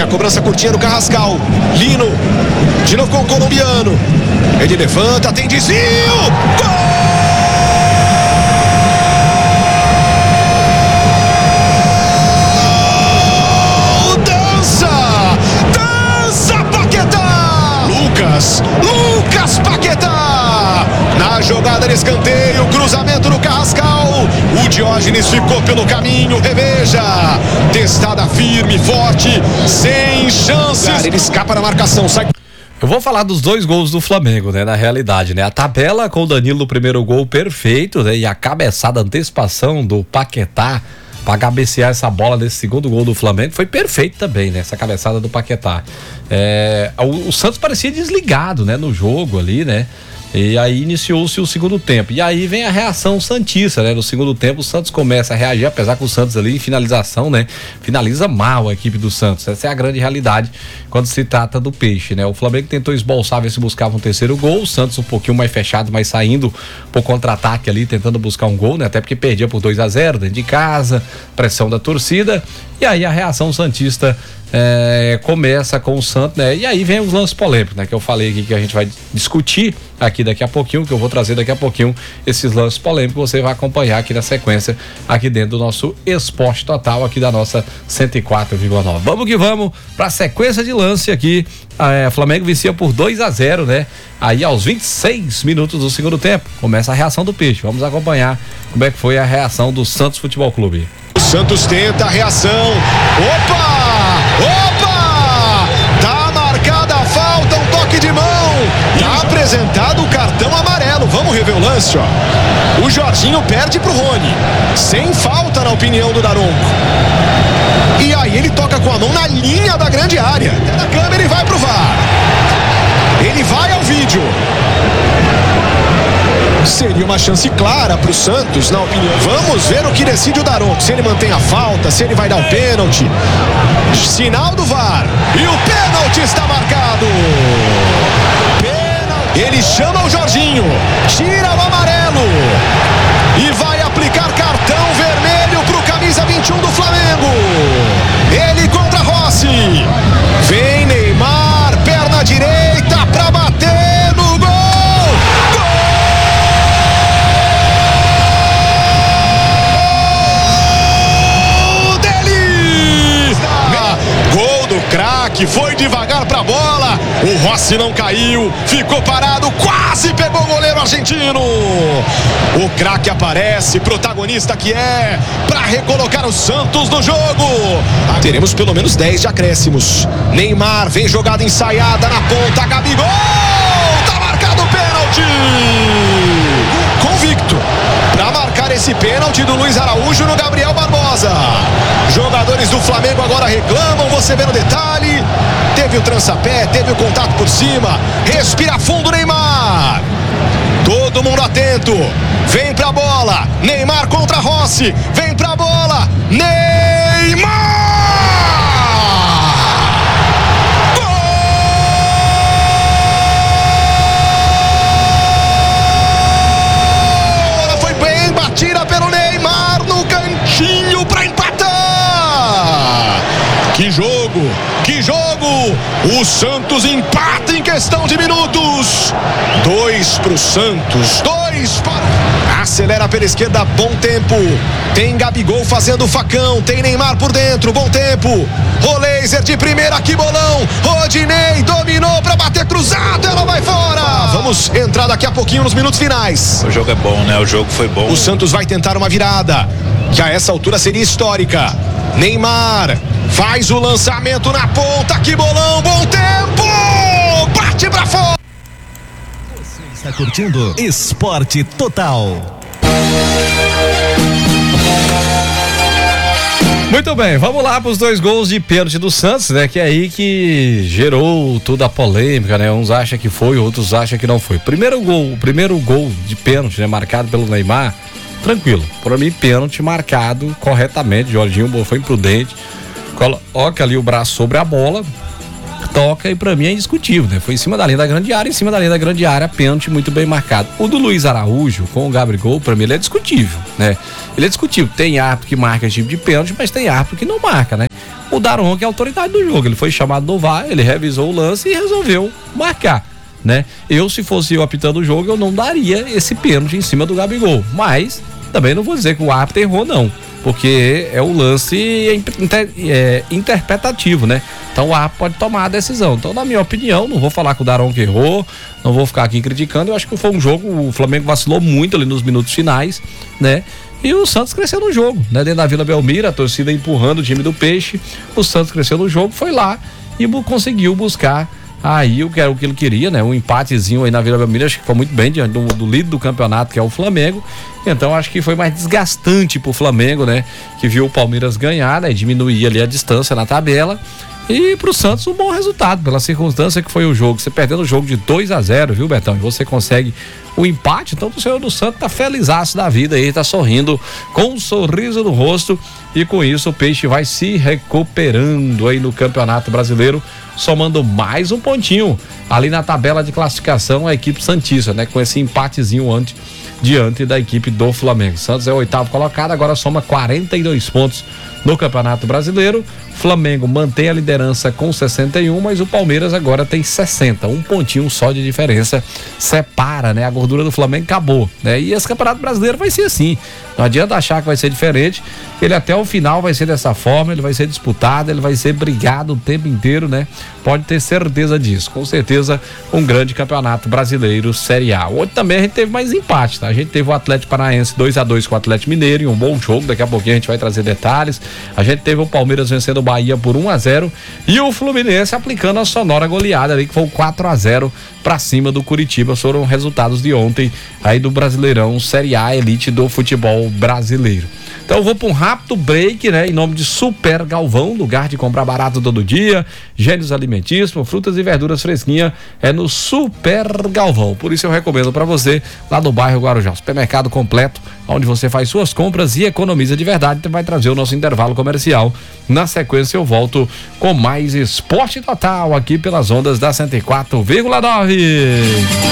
cobrança curtinha do Carrascal. Lino, de novo com o colombiano. Ele levanta, tem desvio. Gol! Lucas Paquetá, na jogada de escanteio, cruzamento no Carrascal, o Diógenes ficou pelo caminho, reveja, testada firme, forte, sem chances, ele escapa na marcação, sai. Eu vou falar dos 2 gols do Flamengo, né, na realidade, né, a tabela com o Danilo no primeiro gol perfeito, né, e a cabeçada, antecipação do Paquetá para cabecear essa bola desse segundo gol do Flamengo foi perfeito também, né? Essa cabeçada do Paquetá. O Santos parecia desligado, né? No jogo ali, né? E aí iniciou-se o segundo tempo. E aí vem a reação santista, né? No segundo tempo o Santos começa a reagir, apesar que o Santos ali em finalização, né? Finaliza mal a equipe do Santos. Essa é a grande realidade quando se trata do Peixe, né? O Flamengo tentou esbolçar, ver se buscava um terceiro gol. O Santos um pouquinho mais fechado, mas saindo por contra-ataque ali, tentando buscar um gol, né? Até porque perdia por 2-0 dentro de casa, pressão da torcida. E aí a reação santista começa com o Santos, né? E aí vem os lances polêmicos, né? Que eu falei aqui que a gente vai discutir aqui daqui a pouquinho, que eu vou trazer daqui a pouquinho esses lances polêmicos, você vai acompanhar aqui na sequência, aqui dentro do nosso Esporte Total, aqui da nossa 104,9. Vamos que vamos pra sequência de lance aqui. Flamengo vencia por 2-0, né? Aí aos 26 minutos do segundo tempo, começa a reação do Peixe. Vamos acompanhar como é que foi a reação do Santos Futebol Clube. O Santos tenta a reação. Opa! Tá marcada a falta, um toque de mão. Tá apresentado o cartão amarelo. Vamos rever o lance, ó. O Jorginho perde pro Rony. Sem falta, na opinião do Daronco. E aí ele toca com a mão na linha da grande área. Até na câmera e vai pro VAR. Ele vai ao vídeo. Seria uma chance clara para o Santos, na opinião. Vamos ver o que decide o Daronco. Se ele mantém a falta, se ele vai dar o pênalti. Sinal do VAR. E o pênalti está marcado. Ele chama o Jorginho. Tira o amarelo. E vai aplicar cartão vermelho para o camisa 21 do Flamengo. Ele contra Rossi. Vem Neymar, perna direita para bater no gol. Craque, foi devagar pra bola, o Rossi não caiu, ficou parado, quase pegou o goleiro argentino. O craque aparece, protagonista que é, pra recolocar o Santos no jogo. Teremos pelo menos 10 de acréscimos. Neymar vem jogada ensaiada na ponta, Gabigol, tá marcado o pênalti. Convicto pra marcar esse pênalti do Luiz Araújo no Gabriel Barbosa. Jogadores do Flamengo agora reclamam, você vê no detalhe. Teve o trançapé, teve o contato por cima. Respira fundo, Neymar. Todo mundo atento. Vem pra bola. Neymar contra Rossi. Vem pra bola. Neymar! Foi bem batida pelo Neymar no cantinho pra empatar. Que jogo! Que jogo! O Santos empata em questão de minutos. 2 pro Santos, 2 para... Acelera pela esquerda, bom tempo. Tem Gabigol fazendo o facão. Tem Neymar por dentro, bom tempo. Roleiser de primeira, que bolão. Rodinei dominou pra bater cruzado, ela vai fora. Vamos entrar daqui a pouquinho nos minutos finais. O jogo é bom, né? O jogo foi bom. O Santos vai tentar uma virada, que a essa altura seria histórica. Neymar faz o lançamento na ponta, que bolão, bom tempo, bate pra fora. Você está curtindo Esporte Total. Muito bem, vamos lá para os 2 gols de pênalti do Santos, né? Que é aí que gerou toda a polêmica, né? Uns acham que foi, outros acham que não foi. O primeiro gol de pênalti, né? Marcado pelo Neymar, tranquilo. Para mim, pênalti marcado corretamente. Jorginho foi imprudente. Coloca ali o braço sobre a bola, toca e pra mim é indiscutível, né? Foi em cima da linha da grande área, pênalti muito bem marcado. O do Luiz Araújo com o Gabigol, pra mim ele é discutível, né? Ele é discutível. Tem árbitro que marca esse tipo de pênalti, mas tem árbitro que não marca, né? o Daronco é a autoridade do jogo. Ele foi chamado do VAR, ele revisou o lance e resolveu marcar, né? Se fosse eu apitando o jogo, eu não daria esse pênalti em cima do Gabigol. Mas também não vou dizer que o árbitro errou, não. Porque é o lance interpretativo, né? Então o árbitro pode tomar a decisão. Então, na minha opinião, não vou falar que o Daronco errou, não vou ficar aqui criticando. Eu acho que foi um jogo, o Flamengo vacilou muito ali nos minutos finais, né? E o Santos cresceu no jogo, né? Dentro da Vila Belmiro, a torcida empurrando o time do Peixe. O Santos cresceu no jogo, foi lá e conseguiu buscar aí o que era o que ele queria, né? Um empatezinho aí na Vila Belmiro, acho que foi muito bem diante do líder do campeonato, que é o Flamengo. Então acho que foi mais desgastante pro Flamengo, né? Que viu o Palmeiras ganhar, né? E diminuir ali a distância na tabela. E pro Santos um bom resultado, pela circunstância que foi o jogo. Você perdendo o jogo de 2-0, viu, Betão? E você consegue o empate, então o senhor do Santos tá felizaço da vida aí, tá sorrindo com um sorriso no rosto. E com isso o Peixe vai se recuperando aí no Campeonato Brasileiro, somando mais um pontinho ali na tabela de classificação a equipe santista, né? Com esse empatezinho diante da equipe do Flamengo. Santos é o 8º colocado, agora soma 42 pontos no Campeonato Brasileiro. Flamengo mantém a liderança com 61, mas o Palmeiras agora tem 60, um pontinho só de diferença separa, né? A gordura do Flamengo acabou, né? E esse Campeonato Brasileiro vai ser assim, não adianta achar que vai ser diferente, ele até o final vai ser dessa forma, ele vai ser disputado, ele vai ser brigado o tempo inteiro, né? Pode ter certeza disso, com certeza um grande Campeonato Brasileiro Série A. Hoje também a gente teve mais empate, tá? A gente teve o Atlético Paranaense 2-2 com o Atlético Mineiro, em um bom jogo, daqui a pouquinho a gente vai trazer detalhes. A gente teve o Palmeiras vencendo o Bahia por 1-0 e o Fluminense aplicando a sonora goleada ali, que foi o 4-0 para cima do Curitiba. Foram resultados de ontem aí do Brasileirão Série A Elite do futebol brasileiro. Então eu vou para um rápido break, né? Em nome de Super Galvão, lugar de comprar barato todo dia, gêneros alimentíssimos, frutas e verduras fresquinhas, é no Super Galvão. Por isso eu recomendo para você, lá no bairro Guarujá, supermercado completo, onde você faz suas compras e economiza de verdade. Então vai trazer o nosso intervalo comercial. Na sequência eu volto com mais Esporte Total aqui pelas ondas da 104,9.